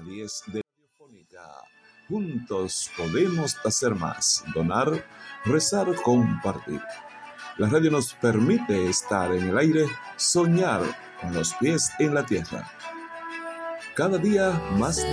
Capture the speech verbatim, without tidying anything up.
diez de Radiofónica. Juntos podemos hacer más, donar, rezar, compartir. La radio nos permite estar en el aire, soñar con los pies en la tierra. Cada día más